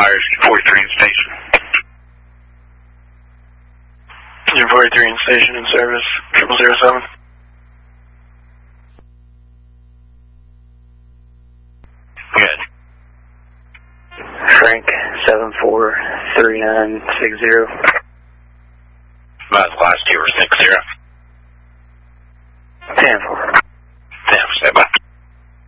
tires, 43 in station. You're 43 in station in service, 0007. Good. Frank 743960. Last two were 60. 10-4.